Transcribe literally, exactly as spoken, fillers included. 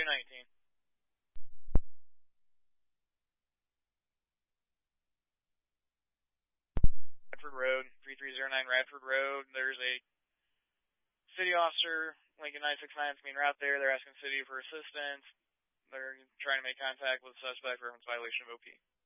two nineteen. Radford Road, three three zero nine Radford Road. There's a city officer, Lincoln nine six nine, is being route there. They're asking city for assistance. They're trying to make contact with the suspect for reference violation of O P.